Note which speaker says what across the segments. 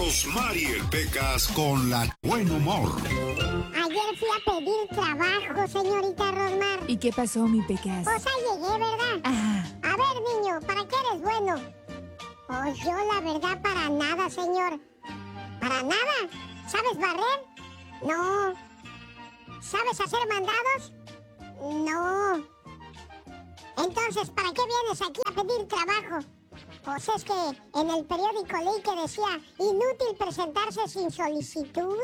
Speaker 1: Rosmarie Pecas con la buen humor.
Speaker 2: Ayer fui a pedir trabajo, señorita Rosmar.
Speaker 3: ¿Y qué pasó, mi Pecas?
Speaker 2: Pues ahí llegué, ¿verdad?
Speaker 3: Ajá.
Speaker 2: A ver, niño, ¿para qué eres bueno? Pues yo, la verdad, para nada, señor. ¿Para nada? ¿Sabes barrer? No. ¿Sabes hacer mandados? No. Entonces, ¿para qué vienes aquí a pedir trabajo? Pues es que en el periódico leí que decía, inútil presentarse sin solicitud.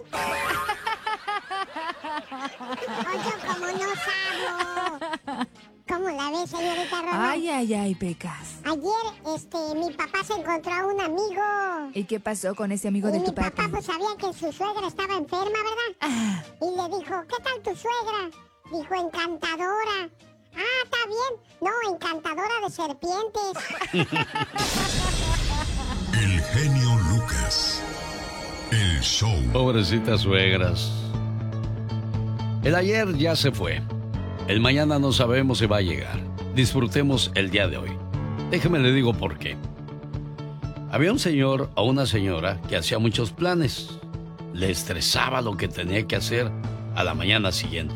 Speaker 2: Oye, como no sabo. ¿Cómo la ves, señorita Roma?
Speaker 3: Ay, Pecas.
Speaker 2: Ayer, mi papá se encontró a un amigo.
Speaker 3: ¿Y qué pasó con ese amigo de tu
Speaker 2: papi? Mi papá pues sabía que su suegra estaba enferma, ¿verdad?
Speaker 3: Ah.
Speaker 2: Y le dijo, ¿qué tal tu suegra? Dijo, encantadora. Ah, está bien. No, encantadora de serpientes.
Speaker 1: El genio Lucas. El show.
Speaker 4: Pobrecitas suegras. El ayer ya se fue. El mañana no sabemos si va a llegar. Disfrutemos el día de hoy. Déjeme le digo por qué. Había un señor o una señora que hacía muchos planes. Le estresaba lo que tenía que hacer a la mañana siguiente.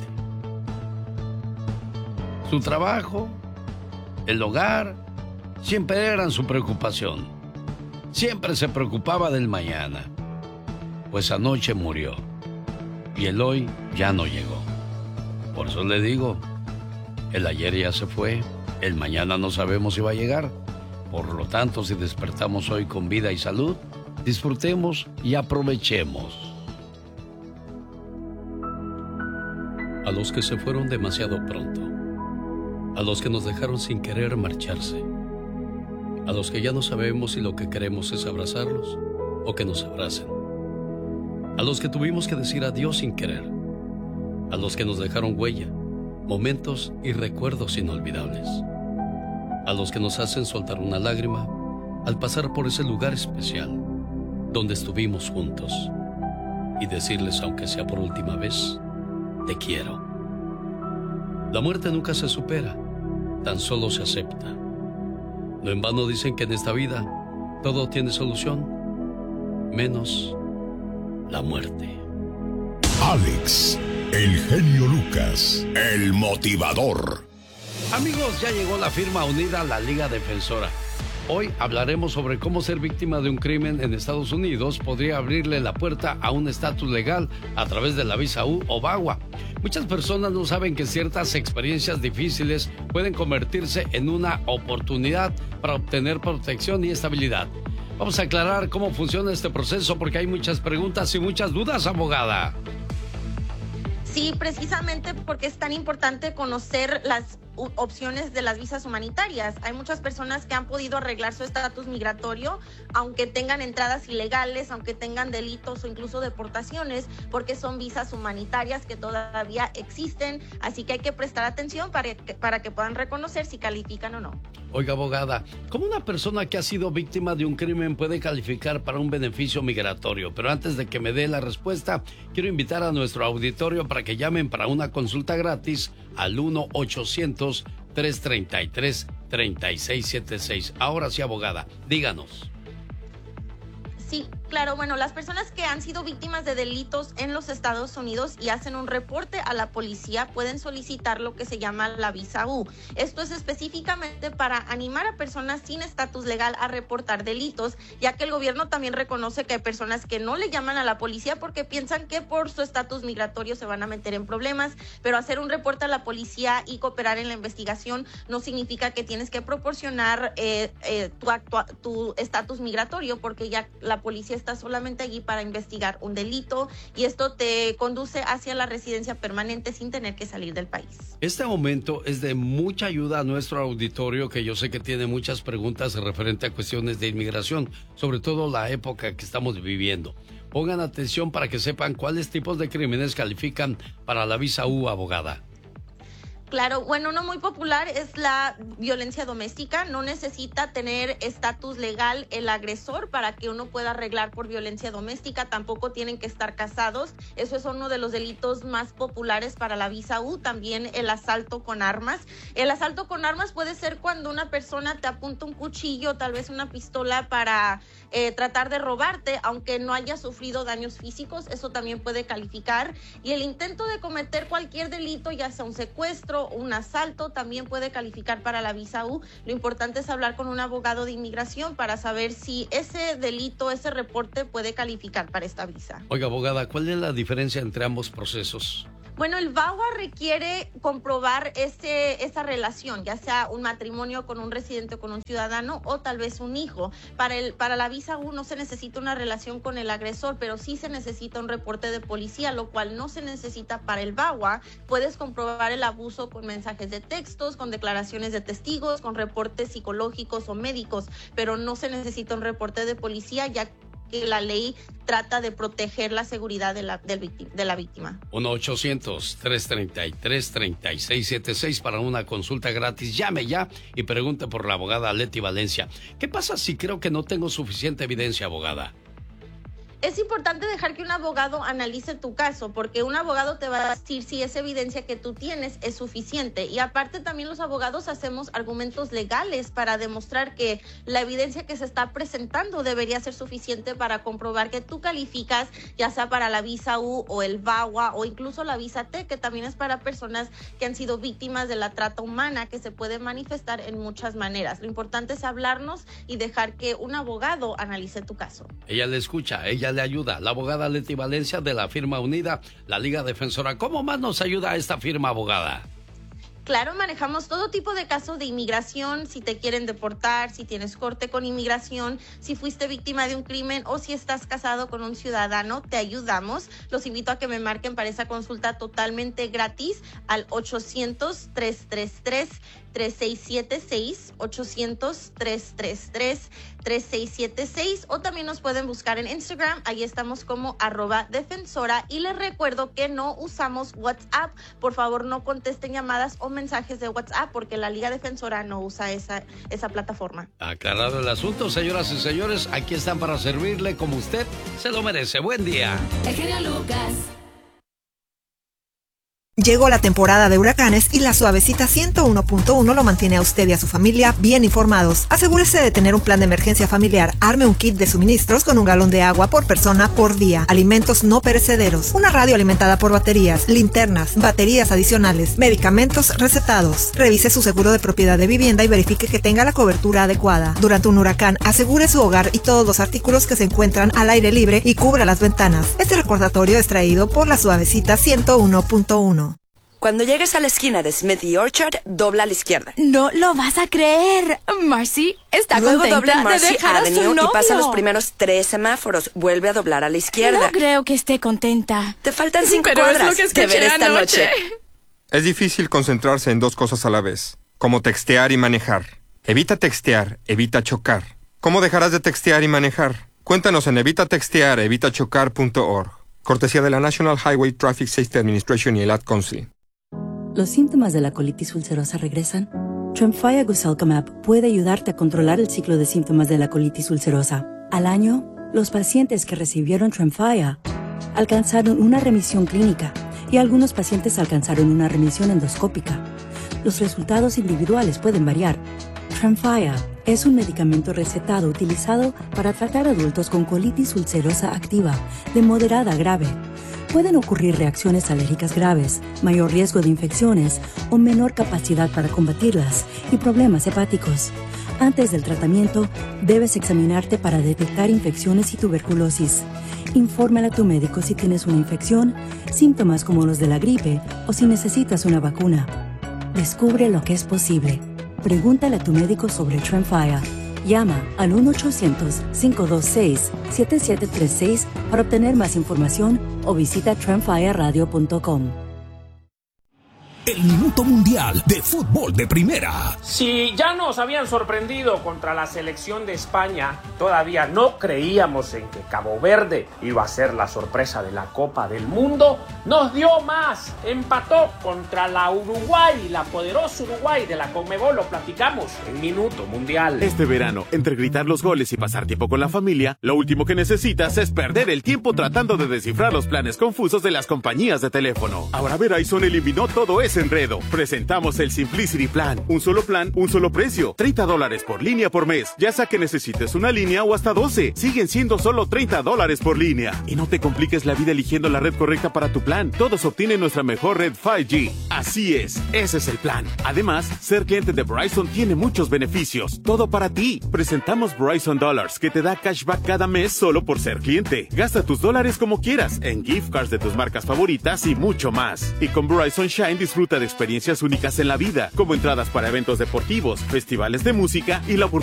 Speaker 4: Su trabajo, el hogar, siempre eran su preocupación. Siempre se preocupaba del mañana. Pues anoche murió. Y el hoy ya no llegó. Por eso le digo, el ayer ya se fue, el mañana no sabemos si va a llegar. Por lo tanto, si despertamos hoy con vida y salud, disfrutemos y aprovechemos. A los que se fueron demasiado pronto, a los que nos dejaron sin querer marcharse, a los que ya no sabemos si lo que queremos es abrazarlos o que nos abracen, a los que tuvimos que decir adiós sin querer, a los que nos dejaron huella, momentos y recuerdos inolvidables, a los que nos hacen soltar una lágrima al pasar por ese lugar especial donde estuvimos juntos y decirles, aunque sea por última vez, te quiero. La muerte nunca se supera, tan solo se acepta. No en vano dicen que en esta vida todo tiene solución, menos la muerte.
Speaker 1: Alex, el genio Lucas, el motivador.
Speaker 4: Amigos, ya llegó la firma unida a la Liga Defensora. Hoy hablaremos sobre cómo ser víctima de un crimen en Estados Unidos podría abrirle la puerta a un estatus legal a través de la visa U o VAWA. Muchas personas no saben que ciertas experiencias difíciles pueden convertirse en una oportunidad para obtener protección y estabilidad. Vamos a aclarar cómo funciona este proceso porque hay muchas preguntas y muchas dudas, abogada.
Speaker 5: Sí, precisamente porque es tan importante conocer las opciones de las visas humanitarias. Hay muchas personas que han podido arreglar su estatus migratorio, aunque tengan entradas ilegales, aunque tengan delitos o incluso deportaciones, porque son visas humanitarias que todavía existen. Así que hay que prestar atención para que puedan reconocer si califican o no.
Speaker 4: Oiga, abogada, ¿cómo una persona que ha sido víctima de un crimen puede calificar para un beneficio migratorio? Pero antes de que me dé la respuesta, quiero invitar a nuestro auditorio para que llamen para una consulta gratis al 1-800-333-3676. Ahora sí, abogada, díganos.
Speaker 5: Sí, claro, bueno, las personas que han sido víctimas de delitos en los Estados Unidos y hacen un reporte a la policía pueden solicitar lo que se llama la visa U. Esto es específicamente para animar a personas sin estatus legal a reportar delitos, ya que el gobierno también reconoce que hay personas que no le llaman a la policía porque piensan que por su estatus migratorio se van a meter en problemas, pero hacer un reporte a la policía y cooperar en la investigación no significa que tienes que proporcionar tu estatus migratorio, porque ya la policía está solamente allí para investigar un delito y esto te conduce hacia la residencia permanente sin tener que salir del país.
Speaker 4: Este momento es de mucha ayuda a nuestro auditorio, que yo sé que tiene muchas preguntas referente a cuestiones de inmigración, sobre todo la época que estamos viviendo. Pongan atención para que sepan cuáles tipos de crímenes califican para la visa U, abogada.
Speaker 5: Claro, bueno, uno muy popular es la violencia doméstica. No necesita tener estatus legal el agresor para que uno pueda arreglar por violencia doméstica. Tampoco tienen que estar casados. Eso es uno de los delitos más populares para la visa U. También el asalto con armas. El asalto con armas puede ser cuando una persona te apunta un cuchillo, tal vez una pistola para tratar de robarte, aunque no haya sufrido daños físicos. Eso también puede calificar. Y el intento de cometer cualquier delito, ya sea un secuestro, un asalto, también puede calificar para la visa U. Lo importante es hablar con un abogado de inmigración para saber si ese delito, ese reporte puede calificar para esta visa.
Speaker 4: Oiga, abogada, ¿cuál es la diferencia entre ambos procesos?
Speaker 5: Bueno, el VAWA requiere comprobar esa relación, ya sea un matrimonio con un residente o con un ciudadano o tal vez un hijo. Para la visa U no se necesita una relación con el agresor, pero sí se necesita un reporte de policía, lo cual no se necesita para el VAWA. Puedes comprobar el abuso con mensajes de textos, con declaraciones de testigos, con reportes psicológicos o médicos, pero no se necesita un reporte de policía, ya que la ley trata de proteger la seguridad de la víctima.
Speaker 4: 1-800-333-3676 para una consulta gratis. Llame ya y pregunte por la abogada Leti Valencia. ¿Qué pasa si creo que no tengo suficiente evidencia, abogada?
Speaker 5: Es importante dejar que un abogado analice tu caso, porque un abogado te va a decir si esa evidencia que tú tienes es suficiente. Y aparte también los abogados hacemos argumentos legales para demostrar que la evidencia que se está presentando debería ser suficiente para comprobar que tú calificas, ya sea para la visa U o el VAWA o incluso la visa T, que también es para personas que han sido víctimas de la trata humana, que se puede manifestar en muchas maneras. Lo importante es hablarnos y dejar que un abogado analice tu caso.
Speaker 4: Ella le escucha, ella le ayuda. La abogada Leti Valencia de la firma Unida, la Liga Defensora. ¿Cómo más nos ayuda esta firma, abogada?
Speaker 5: Claro, manejamos todo tipo de casos de inmigración, si te quieren deportar, si tienes corte con inmigración, si fuiste víctima de un crimen o si estás casado con un ciudadano, te ayudamos. Los invito a que me marquen para esa consulta totalmente gratis al 800-333-3676, 800-333-3676, o también nos pueden buscar en Instagram, ahí estamos como @defensora, y les recuerdo que no usamos WhatsApp. Por favor, no contesten llamadas o mensajes de WhatsApp porque la Liga Defensora no usa esa plataforma.
Speaker 4: Aclarado el asunto, señoras y señores, aquí están para servirle como usted se lo merece. Buen día.
Speaker 6: El genio Lucas.
Speaker 7: Llegó la temporada de huracanes y la Suavecita 101.1 lo mantiene a usted y a su familia bien informados. Asegúrese de tener un plan de emergencia familiar. Arme un kit de suministros con 1 galón de agua por persona por día. Alimentos no perecederos. Una radio alimentada por baterías, linternas, baterías adicionales, medicamentos recetados. Revise su seguro de propiedad de vivienda y verifique que tenga la cobertura adecuada. Durante un huracán, asegure su hogar y todos los artículos que se encuentran al aire libre y cubra las ventanas. Este recordatorio es traído por la Suavecita 101.1.
Speaker 8: Cuando llegues a la esquina de Smith y Orchard, dobla a la izquierda.
Speaker 6: No lo vas a creer. Marcy está
Speaker 8: Luego
Speaker 6: contenta
Speaker 8: dobla en Marcy
Speaker 6: de dejar a su
Speaker 8: Avenue
Speaker 6: novio.
Speaker 8: y pasa los primeros 3 semáforos. Vuelve a doblar a la izquierda.
Speaker 6: No creo que esté contenta.
Speaker 8: Te faltan 5
Speaker 6: Pero
Speaker 8: cuadras.
Speaker 6: es lo que escuché
Speaker 8: Te veré esta
Speaker 6: anoche.
Speaker 8: noche.
Speaker 9: Es difícil concentrarse en 2 cosas a la vez, como textear y manejar. Evita textear, evita chocar. ¿Cómo dejarás de textear y manejar? Cuéntanos en evitachocar.org. Cortesía de la National Highway Traffic Safety Administration y el Ad Council.
Speaker 10: ¿Los síntomas de la colitis ulcerosa regresan? Tremfya Guselkumab puede ayudarte a controlar el ciclo de síntomas de la colitis ulcerosa. Al año, los pacientes que recibieron Tremfya alcanzaron una remisión clínica y algunos pacientes alcanzaron una remisión endoscópica. Los resultados individuales pueden variar. Tremfya es un medicamento recetado utilizado para tratar adultos con colitis ulcerosa activa de moderada a grave. Pueden ocurrir reacciones alérgicas graves, mayor riesgo de infecciones o menor capacidad para combatirlas y problemas hepáticos. Antes del tratamiento, debes examinarte para detectar infecciones y tuberculosis. Infórmale a tu médico si tienes una infección, síntomas como los de la gripe o si necesitas una vacuna. Descubre lo que es posible. Pregúntale a tu médico sobre Tremfya. Llama al 1-800-526-7736 para obtener más información o visita tremfyaradio.com.
Speaker 11: el Minuto Mundial de Fútbol de Primera.
Speaker 12: Si ya nos habían sorprendido contra la selección de España, todavía no creíamos en que Cabo Verde iba a ser la sorpresa de la Copa del Mundo. Nos dio más, empató contra la Uruguay, la poderosa Uruguay de la Conmebol. Lo platicamos en Minuto Mundial.
Speaker 13: Este verano, entre gritar los goles y pasar tiempo con la familia, lo último que necesitas es perder el tiempo tratando de descifrar los planes confusos de las compañías de teléfono. Ahora Verizon eliminó todo ese enredo. Presentamos el Simplicity Plan. Un solo plan, un solo precio. $30 por línea por mes. Ya sea que necesites una línea o hasta 12. Siguen siendo solo $30 por línea. Y no te compliques la vida eligiendo la red correcta para tu plan. Todos obtienen nuestra mejor red 5G. Así es, ese es el plan. Además, ser cliente de Verizon tiene muchos beneficios. Todo para ti. Presentamos Verizon Dollars, que te da cashback cada mes solo por ser cliente. Gasta tus dólares como quieras, en gift cards de tus marcas favoritas y mucho más. Y con Verizon Shine disfruta de experiencias únicas en la vida, como entradas para eventos deportivos, festivales de música y la oportunidad